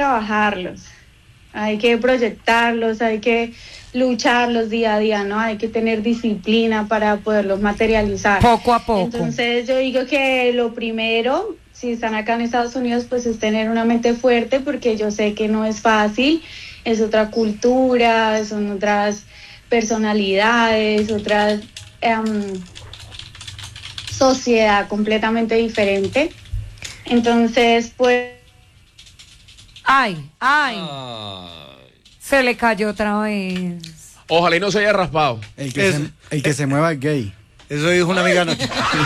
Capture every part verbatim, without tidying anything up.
trabajarlos, hay que proyectarlos, hay que lucharlos día a día, ¿no? Hay que tener disciplina para poderlos materializar. Poco a poco. Entonces yo digo que lo primero, si están acá en Estados Unidos, pues es tener una mente fuerte, porque yo sé que no es fácil, es otra cultura, son otras personalidades, otras um, sociedad completamente diferente. Entonces, pues... Ay, ay, ay. Se le cayó otra vez. Ojalá y no se haya raspado. El que, se, el que se mueva es gay. Eso dijo una amiga anoche.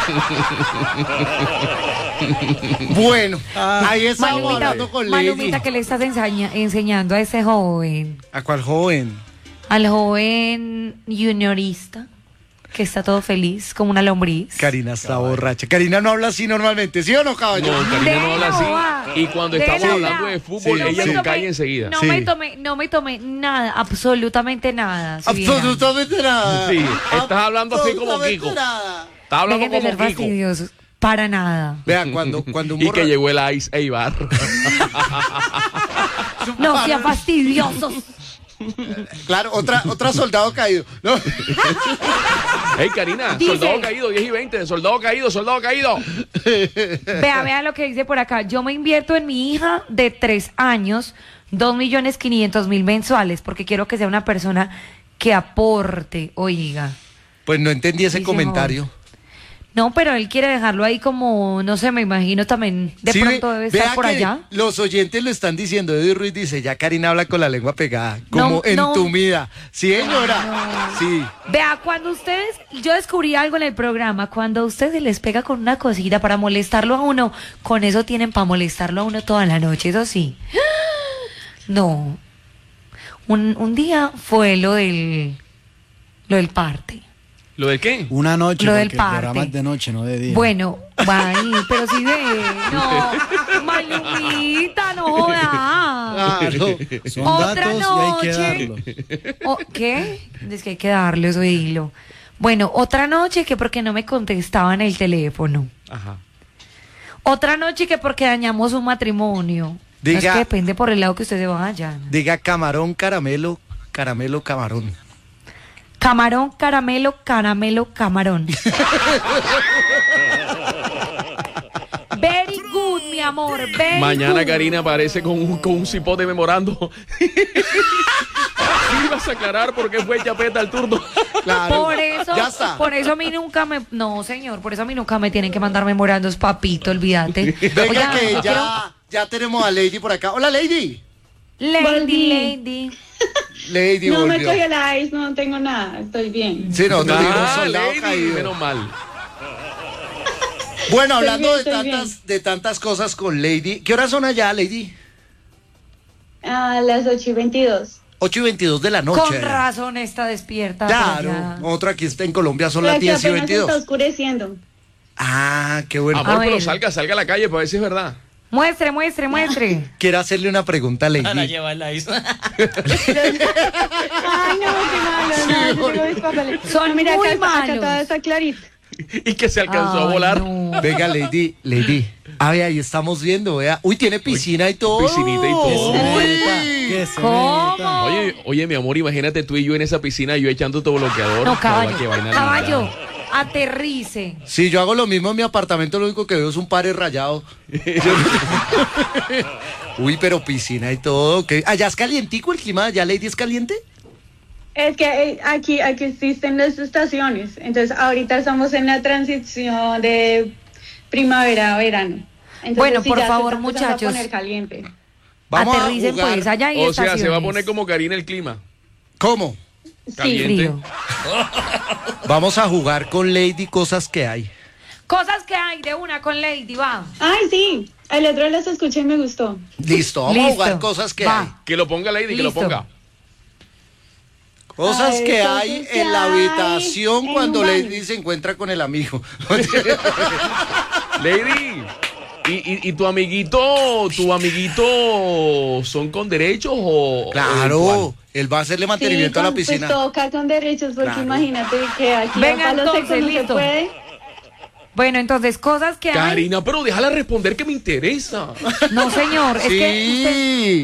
Bueno, ah, ahí estamos Malumita, hablando con Lady. Malumita, ¿qué le estás enseña, enseñando a ese joven? ¿A cuál joven? Al joven juniorista, que está todo feliz, como una lombriz. Karina está caballo. borracha. Karina no habla así normalmente, ¿sí o no, caballo? No, Karina de no habla así. va. Y cuando de estamos la hablando va. de fútbol, sí, ella sí. se cae enseguida. No Sí. me tomé, no me tomé nada, absolutamente nada. Si Absolutamente nada. Sí, estás hablando así como Kiko. Nada. Estás hablando Dejen de como ser Kiko. fastidiosos. Para nada. Vea, cuando, cuando un Y borra... que llegó el Ice Eibar. No sean fastidiosos. Claro, otra, otra soldado caído. ¿No? Hey, Karina, Dice- soldado caído, diez y veinte, soldado caído, soldado caído. Vea, vea lo que dice por acá. Yo me invierto en mi hija de tres años, dos millones quinientos mil mensuales, porque quiero que sea una persona que aporte, oiga. Pues no entendí ese Dice comentario. No, pero él quiere dejarlo ahí como, no sé, me imagino también, de Sí, pronto ve- debe vea estar por que allá. Los oyentes lo están diciendo. Eddie Ruiz dice, ya Karina habla con la lengua pegada, como No, no. entumida. Sí, señora. No. Sí. Vea, cuando ustedes, yo descubrí algo en el programa, cuando a ustedes les pega con una cosita para molestarlo a uno, con eso tienen para molestarlo a uno toda la noche, eso sí. No. Un, un día fue lo del, lo del parte. ¿Lo del qué? Una noche, Lo porque del el parte. programa es de noche, no de día. Bueno, va ahí, pero si ve, no, Malumita, no joda. Claro. Son Otra datos noche. y hay que darlos. O- ¿Qué? Es que hay que darle eso, hilo. Bueno, otra noche que porque no me contestaban el teléfono. Ajá. Otra noche que porque dañamos un matrimonio. Diga- Es que depende por el lado que usted se vaya. Diga camarón, caramelo, caramelo, camarón. Camarón, caramelo, caramelo, camarón. Very good, mi amor. Very Mañana good. Karina aparece con un, con un cipote memorando. Sí, vas a aclarar por qué fue chapeta al turno. Claro. Por eso, Ya está. por eso a mí nunca me, no señor, por eso a mí nunca me tienen que mandar memorandos, papito, olvídate. Venga Oiga, que yo ya, ya tenemos a Lady por acá. Hola, Lady. quiero- Lady, Volví. lady. Lady No me volvió. cogió la ice, no tengo nada, estoy bien. Sí, no, no digo un Ah, soldado Lady, caído. menos mal. Bueno, Estoy hablando bien, de estoy tantas, de tantas cosas con Lady. ¿Qué horas son allá, Lady? A las ocho y veintidós. ocho y veintidós de la noche. Con razón está despierta. Claro, por allá. otro aquí está en Colombia, son Pero las aquí diez y apenas está veintidós. oscureciendo. Ah, qué bueno. Amor, A pero ver. salga, salga a la calle para ver si es verdad. Muestre, muestre, muestre. Quiero hacerle una pregunta a Para Lady. llevar la isla. Ay, no, qué malo, no, yo tengo mis papeles. Son No, mira, muy acá, está- acá malos. todo está clarito. Y que se alcanzó a Ay, volar. no. Venga, Lady, Lady. A ver, ahí estamos viendo, vea. Uy, tiene piscina y todo. piscinita y todo. Que se Uy. meta, que se ¿Cómo? meta. Oye, oye, mi amor, imagínate tú y yo en esa piscina, yo echando todo bloqueador. No, caballo, Qué vaina caballo, linda. aterrice. Sí, yo hago lo mismo en mi apartamento, lo único que veo es un par rayado. Uy, pero piscina y todo. ¿qué? ¿Allá es calientico el clima? ¿Allá, Lady, es caliente? Es que eh, aquí, aquí existen las estaciones, entonces ahorita estamos en la transición de primavera a verano. Entonces, Bueno, sí, por ya se favor, está empezando a muchachos. poner caliente. Vamos a Aterricen jugar. pues, allá hay O sea, se va a estaciones. poner como Karina el clima. ¿Cómo? Sí. Caliente. Frío. Vamos a jugar con Lady cosas que hay. Cosas que hay de una con Lady, va. Ay, sí, el otro los escuché y me gustó. Listo, vamos Listo. a jugar cosas que Va. hay. Que lo ponga Lady, que lo Listo. ponga. Cosas Ay, que cosas hay que en la hay habitación en cuando un baño. Lady se encuentra con el amigo. Lady, ¿y, y, y tu amiguito, tu amiguito son con derechos o...? o Claro, igual? él va a hacerle Sí, mantenimiento a la con- piscina. Pues toca con derechos, porque Claro. imagínate que aquí Venga, a palo entonces, seco no se listo. puede. Bueno, entonces, cosas que hay. Karina, pero déjala responder que me interesa. No, señor, es que usted- Sí.